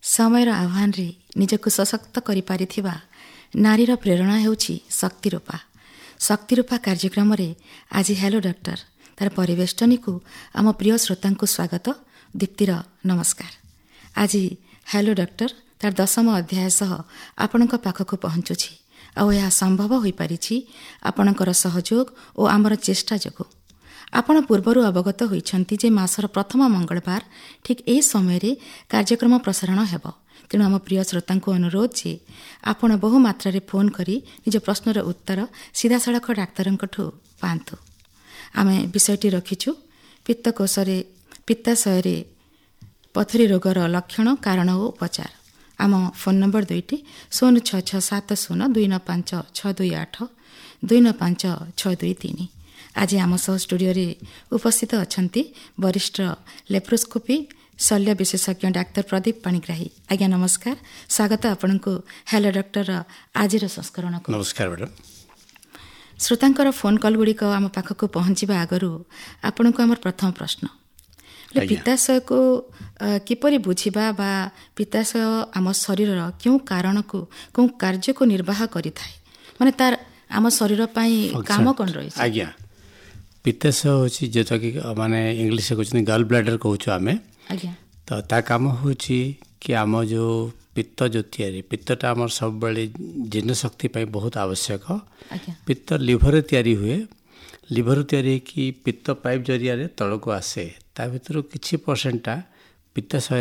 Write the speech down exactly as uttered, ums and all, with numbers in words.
ସମୟର ଆହ୍ୱାନରେ ନିଜକୁ ସଶକ୍ତ କରିପାରିଥିବା ନାରୀର ପ୍ରେରଣା ହେଉଛି ଶକ୍ତିରୂପା। ଶକ୍ତିରୂପା କାର୍ଯ୍ୟକ୍ରମରେ ଆଜି ହ୍ୟାଲୋ ଡକ୍ଟର ତାର ପରିବେଷ୍ଟନୀକୁ ଆମ ପ୍ରିୟ ଶ୍ରୋତାଙ୍କୁ ସ୍ୱାଗତ। ଦୀପ୍ତିର ନମସ୍କାର। ଆଜି ହ୍ୟାଲୋ ଡକ୍ଟର ତାର ଦଶମ ଅଧ୍ୟାୟ ସହ ଆପଣଙ୍କ ପାଖକୁ ପହଞ୍ଚୁଛି। ଆଉ ଏହା ସମ୍ଭବ ହୋଇପାରିଛି ଆପଣଙ୍କର ସହଯୋଗ ଓ ଆମର ଚେଷ୍ଟା ଯୋଗୁଁ। ଆପଣ ପୂର୍ବରୁ ଅବଗତ ହୋଇଛନ୍ତି ଯେ ମାସର ପ୍ରଥମ ମଙ୍ଗଳବାର ଠିକ୍ ଏହି ସମୟରେ କାର୍ଯ୍ୟକ୍ରମ ପ୍ରସାରଣ ହେବ। ତେଣୁ ଆମ ପ୍ରିୟ ଶ୍ରୋତାଙ୍କୁ ଅନୁରୋଧ ଯେ ଆପଣ ବହୁ ମାତ୍ରାରେ ଫୋନ୍ କରି ନିଜ ପ୍ରଶ୍ନର ଉତ୍ତର ସିଧାସଳଖ ଡାକ୍ତରଙ୍କଠୁ ପାଆନ୍ତୁ। ଆମେ ବିଷୟଟି ରଖିଛୁ ପିତ୍ତକୋଷରେ ପିତ୍ତାଶୟରେ ପଥୁରୀ ରୋଗର ଲକ୍ଷଣ, କାରଣ ଓ ଉପଚାର। ଆମ ଫୋନ୍ ନମ୍ବର ଦୁଇଟି ଶୂନ ଛଅ ଛଅ ସାତ ଶୂନ ଦୁଇ ନଅ ପାଞ୍ଚ ଛଅ ଦୁଇ ଆଠ ଦୁଇ ନଅ ପାଞ୍ଚ ଛଅ ଦୁଇ ତିନି। ଆଜି ଆମ ସହ ଷ୍ଟୁଡ଼ିଓରେ ଉପସ୍ଥିତ ଅଛନ୍ତି ବରିଷ୍ଠ ଲେପ୍ରୋସ୍କୋପି ଶଲ୍ୟ ବିଶେଷଜ୍ଞ ଡାକ୍ତର ପ୍ରଦୀପ ପାଣିଗ୍ରାହୀ। ଆଜ୍ଞା ନମସ୍କାର, ସ୍ୱାଗତ ଆପଣଙ୍କୁ ହ୍ୟାଲୋ ଡକ୍ଟର ଆଜିର ସଂସ୍କରଣକୁ। ନମସ୍କାର ମ୍ୟାଡ଼ାମ୍। ଶ୍ରୋତାଙ୍କର ଫୋନ୍ କଲ୍ ଗୁଡ଼ିକ ଆମ ପାଖକୁ ପହଞ୍ଚିବା ଆଗରୁ ଆପଣଙ୍କୁ ଆମର ପ୍ରଥମ ପ୍ରଶ୍ନ, ପିତ୍ତାଶୟକୁ କିପରି ବୁଝିବା ବା ପିତ୍ତାଶୟ ଆମ ଶରୀରର କେଉଁ କାରଣକୁ କେଉଁ କାର୍ଯ୍ୟକୁ ନିର୍ବାହ କରିଥାଏ, ମାନେ ତାର ଆମ ଶରୀର ପାଇଁ କାମ କ'ଣ ରହିଛି? ଆଜ୍ଞା, ପିତ୍ତାଶୟ ହେଉଛି ଯେଉଁଟାକି ମାନେ ଇଂଲିଶରେ କହୁଛନ୍ତି ଗଲ୍ ବ୍ଲାଡର କହୁଛୁ ଆମେ। ଆଜ୍ଞା। ତ ତା କାମ ହେଉଛି କି ଆମ ଯେଉଁ ପିତ୍ତ ଯେଉଁ ତିଆରି ପିତ୍ତଟା ଆମର ସବୁବେଳେ ଜୀର୍ଣ୍ଣ ଶକ୍ତି ପାଇଁ ବହୁତ ଆବଶ୍ୟକ। ଆଜ୍ଞା। ପିତ୍ତ ଲିଭରରେ ତିଆରି ହୁଏ। ଲିଭର ତିଆରି ହେଇକି ପିତ୍ତ ପାଇପ୍ ଜରିଆରେ ତଳକୁ ଆସେ। ତା ଭିତରୁ କିଛି ପରସେଣ୍ଟଟା ପିତ୍ତାଶୟ